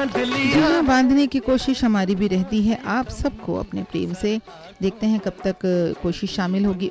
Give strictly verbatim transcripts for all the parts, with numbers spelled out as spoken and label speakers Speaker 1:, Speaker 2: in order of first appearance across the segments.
Speaker 1: बांध लिया।
Speaker 2: जी हाँ, बांधने की कोशिश हमारी भी रहती है आप सबको अपने प्रेम से। देखते हैं कब तक कोशिश शामिल होगी,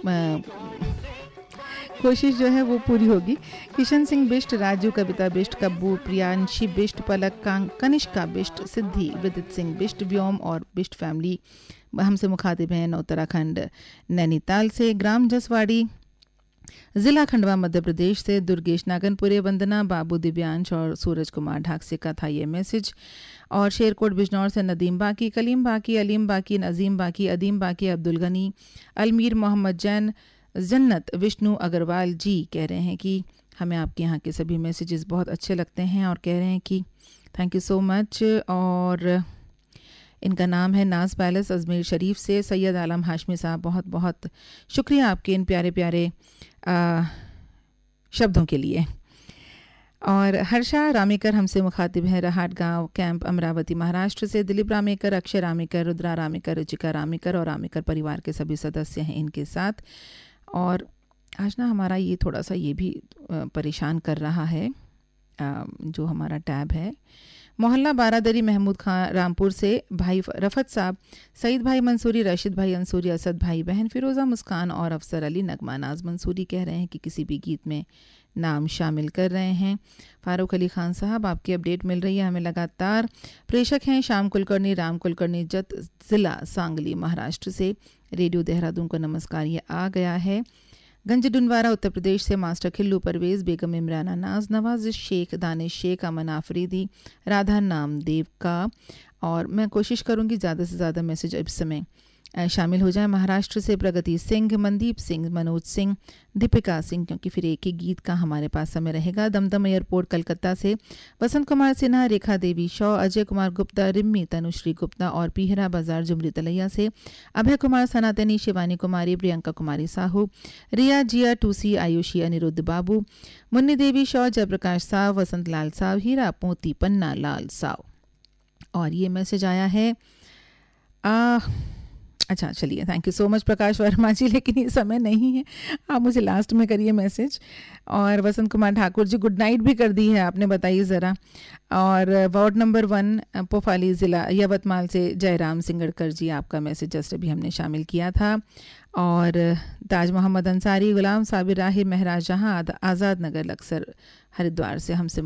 Speaker 2: कोशिश जो है वो पूरी होगी। किशन सिंह बिष्ट, राजू कविता बिष्ट, कब्बू, प्रियांशी बिष्ट, पलक, कनिष्का बिष्ट, सिद्धि, विदित सिंह बिष्ट, व्योम और बिष्ट फैमिली हमसे मुखातिब हैं उत्तराखंड नैनीताल से। ग्राम जसवाड़ी, जिला खंडवा मध्य प्रदेश से दुर्गेश नागनपुरे, वंदना, बाबू, दिव्यांश और सूरज कुमार ढाकसे का था ये मैसेज। और शेरकोट बिजनौर से नदीम बाकी, कलीम बाकी, अलीम बाकी, नजीम बाकी, अदीम बाकी, अब्दुल गनी, अलमीर मोहम्मद जैन, जन्नत, विष्णु अग्रवाल जी कह रहे हैं कि हमें आपके यहाँ के सभी मैसेजेस बहुत अच्छे लगते हैं और कह रहे हैं कि थैंक यू सो मच। और इनका नाम है नाज पैलेस अजमेर शरीफ से। सैयद आलम हाशमी साहब, बहुत बहुत शुक्रिया आपके इन प्यारे प्यारे आ, शब्दों के लिए। और हर्षा रामेकर हमसे मुखातिब हैं रहाट गांव कैंप अमरावती महाराष्ट्र से। दिलीप रामेकर, अक्षय रामेकर, रुद्रा रामेकर, रुचिका रामेकर और रामेकर परिवार के सभी सदस्य हैं इनके साथ। और आज ना हमारा ये थोड़ा सा ये भी परेशान कर रहा है, जो हमारा टैब है। मोहल्ला बारादरी महमूद खान रामपुर से भाई रफत साहब, सईद भाई मंसूरी, रशीद भाई अंसूरी, असद भाई बहन फिरोज़ा मुस्कान और अफसर अली नगमा नाज मंसूरी कह रहे हैं कि किसी भी गीत में नाम शामिल कर रहे हैं। फारूक अली खान साहब, आपकी अपडेट मिल रही है हमें लगातार। प्रेषक हैं श्याम कुलकर्णी, राम कुलकर्णी, जत, ज़िला सांगली महाराष्ट्र से। रेडियो देहरादून को नमस्कार, ये आ गया है। गंज डुनवारा उत्तर प्रदेश से मास्टर खिल्लू परवेज़, बेगम इमराना नाज, नवाज शेख, दानिश शेख, अमन आफरीदी, राधा नामदेव का। और मैं कोशिश करूंगी ज़्यादा से ज़्यादा मैसेज इस समय शामिल हो जाए। महाराष्ट्र से प्रगति सिंह, मनदीप सिंह, मनोज सिंह, दीपिका सिंह, क्योंकि फिर एक ही गीत का हमारे पास समय रहेगा। दमदम एयरपोर्ट कलकत्ता से वसंत कुमार सिन्हा, रेखा देवी शॉ, अजय कुमार गुप्ता, रिम्मी तनुश्री गुप्ता और पीहरा बाजार जुमरी तलैया से अभय कुमार सनातनी, शिवानी कुमारी, प्रियंका कुमारी साहू, रिया जिया, टूसी, आयुषी, अनिरुद्ध बाबू, मुन्नी देवी शॉ, जयप्रकाश साव, वसंत लाल साव, हीरा पोती, पन्ना लाल साव। और ये मैसेज आया है आ, अच्छा चलिए, thank you so much Prakash Verma जी, लेकिन ये समय नहीं है, आप मुझे लास्ट में करिए मैसेज। और वसंत कुमार ठाकुर जी, गुड नाइट भी कर दी है आपने, बताइए ज़रा। और वार्ड नंबर वन पोफाली ज़िला यवतमाल से जयराम सिंगड़कर जी, आपका मैसेज जस्ट अभी हमने शामिल किया था। और ताज मोहम्मद अंसारी, गुलाम साबिर राहिर, महराज जहाँ, आज़ाद नगर लक्सर हरिद्वार से हमसे